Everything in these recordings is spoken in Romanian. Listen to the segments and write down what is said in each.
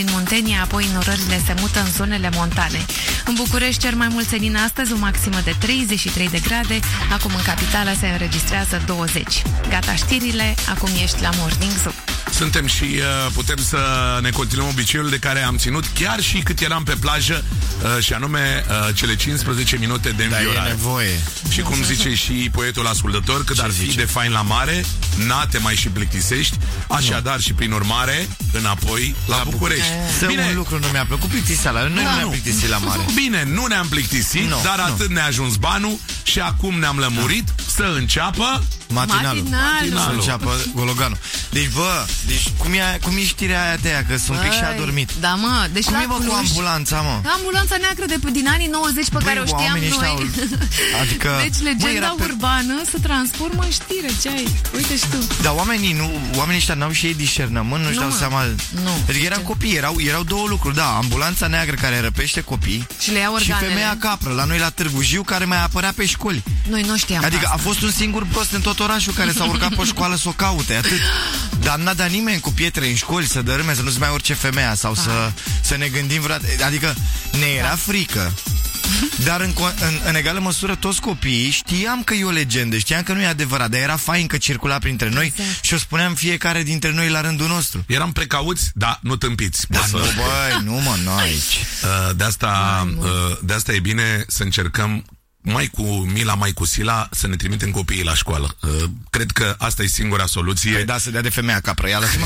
În Muntenia, apoi norările se mută în zonele montane. În București, cer mai mult senin astăzi, o maximă de 33 de grade. Acum în capitală se înregistrează 20. Gata știrile, acum ești la Morning Zoo. Suntem și putem să ne continuăm obiceiul de care am ținut chiar și cât eram pe plajă, și anume cele 15 minute de înviorare. Dar e nevoie. Și cum zice și poetul ascultător, cât ar fi de fain la mare, te mai și plictisești, așadar și prin urmare, înapoi la București. Bine, un lucru nu mi-a plăcut, plictiseala. Noi nu ne-am plictisit la mare. Bine, nu ne-am plictisit, dar atât ne-a ajuns banul și acum ne-am lămurit să înceapă matinalul. Să înceapă Gologanul. Deci, cum e știrea aia de aia, că sunt un pic și adormit. Da, mă, deci cum e, bă, cu ambulanța, mă? Ambulanța neagră din anii 90 pe care o știam noi. Adică, deci legenda urbană se transformă în știre, ce ai? Uite și tu. Dar oamenii ăștia n-au și ei discernământ, nu-și dau seama. Deci erau copii, erau două lucruri, da, ambulanța neagră care răpește copii și le ia organele. Și femeia capră, la noi la Târgu Jiu, care mai apărea pe școli. Noi nu știam. Adică asta. A fost un singur prost în tot orașul care s-a urcat pe școală să o caute, atât. Dar n-a dat nimeni cu pietre în școli să dărâme, să nu-ți mai urce femeia sau să ne gândim vreodată. Adică ne era frică. Dar în egală măsură toți copiii știam că e o legendă, știam că nu e adevărat, dar era fain că circula printre noi și o spuneam fiecare dintre noi la rândul nostru. Eram precauți, dar nu tâmpiți. Da, nu aici. De asta e bine să încercăm mai cu Mila, mai cu Sila să ne trimitem copiii la școală. Cred că asta e singura soluție. Păi da, să dea de femeia capră, ia lăsă-mă.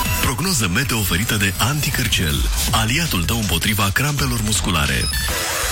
Prognoză meteo oferită de Anticârcel, aliatul tău împotriva crampelor musculare.